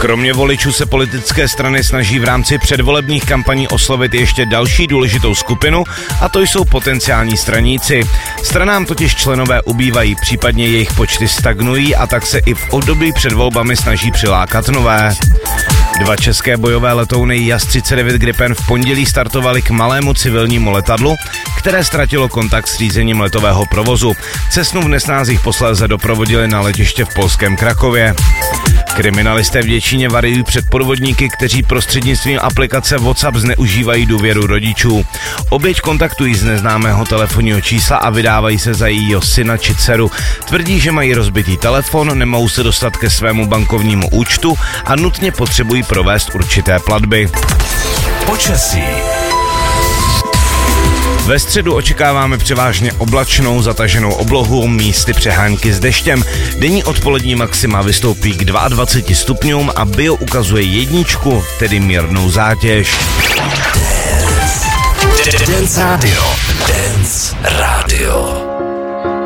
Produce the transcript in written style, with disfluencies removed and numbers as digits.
Kromě voličů se politické strany snaží v rámci předvolebních kampaní oslovit ještě další důležitou skupinu, a to jsou potenciální straníci. Stranám totiž členové ubývají, případně jejich počty stagnují, a tak se i v období před volbami snaží přilákat nové. 2 české bojové letouny JAS-39 Gripen v pondělí startovaly k malému civilnímu letadlu, které ztratilo kontakt s řízením letového provozu. Cessnu v nesnázích posléze doprovodili na letiště v polském Krakově. Kriminalisté v Děčíně varují před podvodníky, kteří prostřednictvím aplikace WhatsApp zneužívají důvěru rodičů. Oběť kontaktují z neznámého telefonního čísla a vydávají se za jejího syna či dceru. Tvrdí, že mají rozbitý telefon, nemohou se dostat ke svému bankovnímu účtu a nutně potřebují provést určité platby. Počasí. Ve středu očekáváme převážně oblačnou zataženou oblohu, místy přehánky s deštěm. Denní odpolední maxima vystoupí k 22 stupňům a bio ukazuje 1, tedy mírnou zátěž. Dance Radio.